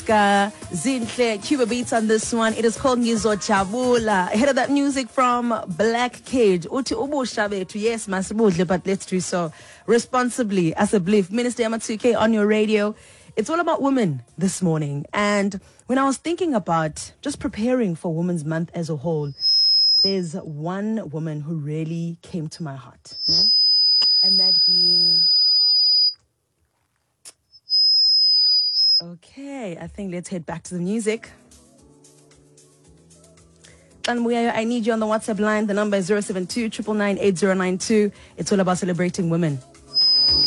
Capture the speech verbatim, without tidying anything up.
Ska, Zinhle, Cuba Beats on this one. It is called Ngizojabula. Ahead of that music from Black Cage. Uti ubusha bethu. Yes, masibudle, but let's do so responsibly as a belief. Minister Yamatuke on your radio. It's all about women this morning. And when I was thinking about just preparing for Women's Month as a whole, there's one woman who really came to my heart. Yeah? And that being... Okay, I think let's head back to the music. I need you on the WhatsApp line. The number is zero seven two, nine nine eight zero nine two. It's all about celebrating women.